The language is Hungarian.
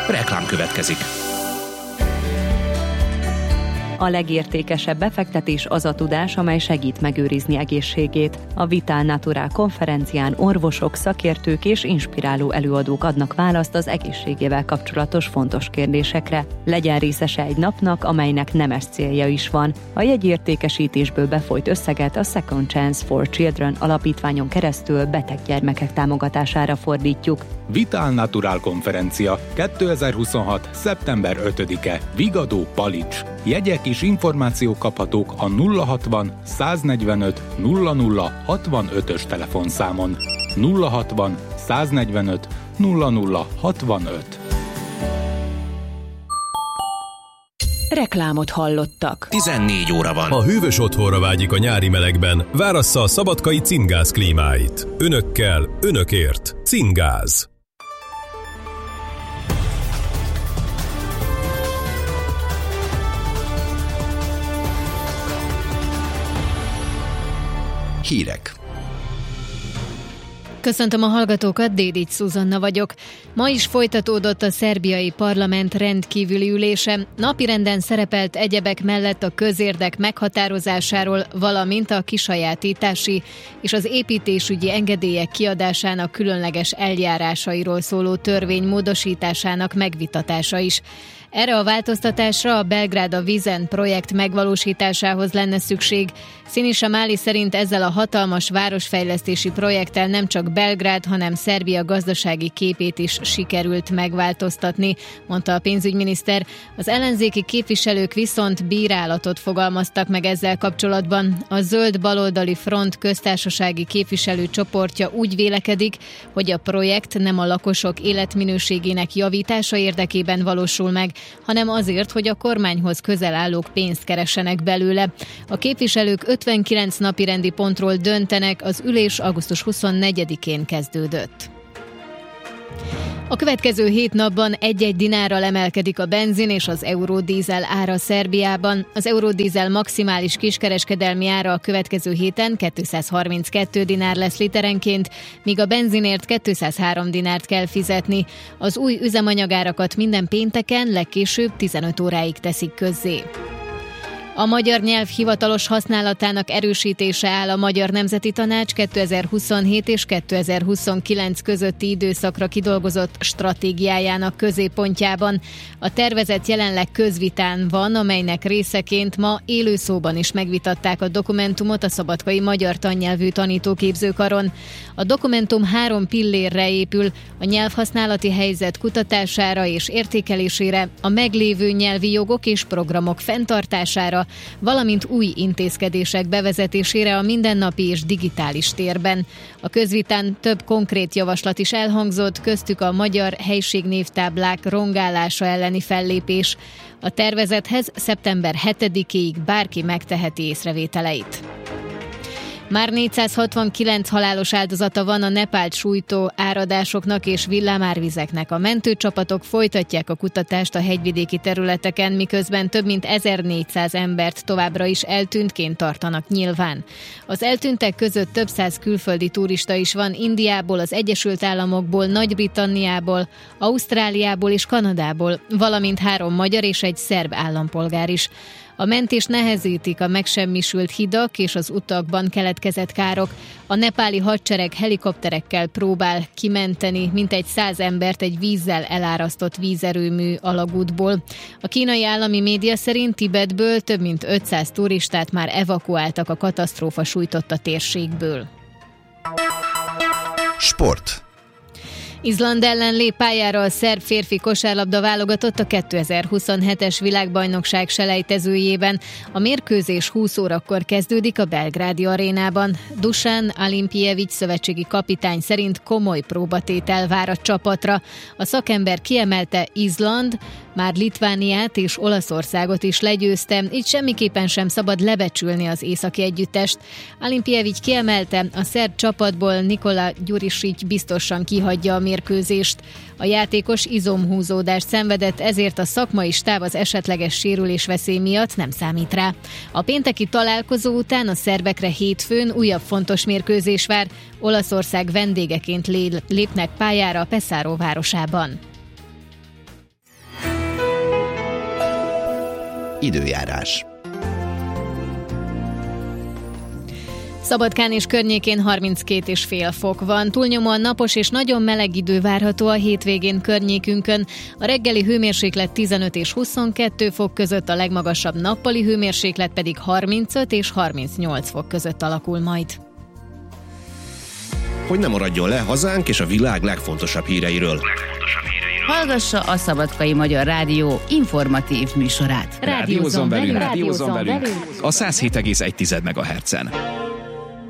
Reklám következik. A legértékesebb befektetés az a tudás, amely segít megőrizni egészségét. A Vital Natural konferencián orvosok, szakértők és inspiráló előadók adnak választ az egészségével kapcsolatos fontos kérdésekre. Legyen részese egy napnak, amelynek nemes célja is van. A jegyértékesítésből befolyt összeget a Second Chance for Children alapítványon keresztül beteg gyermekek támogatására fordítjuk. Vital Natural konferencia 2026. szeptember 5-e. Vigadó, Palics. Jegyek és információk kaphatók a 060 145 00 65-ös telefonszámon. 060 145 00 65. Reklámot hallottak. 14 óra van. Ha hűvös otthonra vágyik a nyári melegben, várassza a szabadkai Cingáz klímáit. Önökkel, önökért. Cingáz. Hírek. Köszöntöm a hallgatókat, Dédics Zuzanna vagyok. Ma is folytatódott a szerbiai parlament rendkívüli ülése. Napirenden szerepelt egyebek mellett a közérdek meghatározásáról, valamint a kisajátítási és az építésügyi engedélyek kiadásának különleges eljárásairól szóló törvény módosításának megvitatása is. Erre a változtatásra a Belgrád a Vízen projekt megvalósításához lenne szükség. Sinisa Mali szerint ezzel a hatalmas városfejlesztési projekttel nem csak Belgrád, hanem Szerbia gazdasági képét is sikerült megváltoztatni, mondta a pénzügyminiszter. Az ellenzéki képviselők viszont bírálatot fogalmaztak meg ezzel kapcsolatban. A Zöld Baloldali Front köztársasági képviselőcsoportja úgy vélekedik, hogy a projekt nem a lakosok életminőségének javítása érdekében valósul meg, hanem azért, hogy a kormányhoz közel állók pénzt keressenek belőle. A képviselők 59 napirendi pontról döntenek, az ülés augusztus 24-én kezdődött. A következő 7 napban 1-1 dinárral emelkedik a benzin és az eurodízel ára Szerbiában. Az eurodízel maximális kiskereskedelmi ára a következő héten 232 dinár lesz literenként, míg a benzinért 203 dinárt kell fizetni. Az új üzemanyagárakat minden pénteken, legkésőbb 15 óráig teszik közzé. A magyar nyelv hivatalos használatának erősítése áll a Magyar Nemzeti Tanács 2027 és 2029 közötti időszakra kidolgozott stratégiájának középpontjában. A tervezet jelenleg közvitán van, amelynek részeként ma élőszóban is megvitatták a dokumentumot a Szabadkai Magyar Tannyelvű Tanítóképzőkaron. A dokumentum 3 pillérre épül: a nyelvhasználati helyzet kutatására és értékelésére, a meglévő nyelvi jogok és programok fenntartására, valamint új intézkedések bevezetésére a mindennapi és digitális térben. A közvitán több konkrét javaslat is elhangzott, köztük a magyar helységnévtáblák rongálása elleni fellépés. A tervezethez szeptember 7-ig bárki megteheti észrevételeit. Már 469 halálos áldozata van a Nepált sújtó áradásoknak és villámárvizeknek. A mentőcsapatok folytatják a kutatást a hegyvidéki területeken, miközben több mint 1400 embert továbbra is eltűntként tartanak nyilván. Az eltűntek között több száz külföldi turista is van Indiából, az Egyesült Államokból, Nagy-Britanniából, Ausztráliából és Kanadából, valamint 3 magyar és egy szerb állampolgár is. A mentést nehezítik a megsemmisült hidak és az utakban keletkezett károk. A nepáli hadsereg helikopterekkel próbál kimenteni mintegy 100 embert egy vízzel elárasztott vízerőmű alagútból. A kínai állami média szerint Tibetből több mint 500 turistát már evakuáltak a katasztrófa sújtotta térségből. Sport. Izland ellen lép pályára a szerb férfi kosárlabda válogatott a 2027-es világbajnokság selejtezőjében. A mérkőzés 20 órakor kezdődik a belgrádi arénában. Dusan Alimpijevics szövetségi kapitány szerint komoly próbatétel vár a csapatra. A szakember kiemelte, Izland már Litvániát és Olaszországot is legyőzte, így semmiképpen sem szabad lebecsülni az északi együttest. Alimpijevics kiemelte, a szerb csapatból Nikola Gyurisic biztosan kihagyja a mérkőzést. A játékos izomhúzódást szenvedett, ezért a szakmai stáb az esetleges sérülésveszély miatt nem számít rá. A pénteki találkozó után a szerbekre hétfőn újabb fontos mérkőzés vár. Olaszország vendégeként lépnek pályára Pesaro városában. Időjárás. Szabadkán és környékén 32,5 fok van. Túlnyomóan napos és nagyon meleg idő várható a hétvégén környékünkön. A reggeli hőmérséklet 15 és 22 fok között, a legmagasabb nappali hőmérséklet pedig 35 és 38 fok között alakul majd. Hogy ne maradjon le hazánk és a világ legfontosabb híreiről. Hallgassa a Szabadkai Magyar Rádió informatív műsorát. Rádiózzon velünk a 107,1 MHz-en.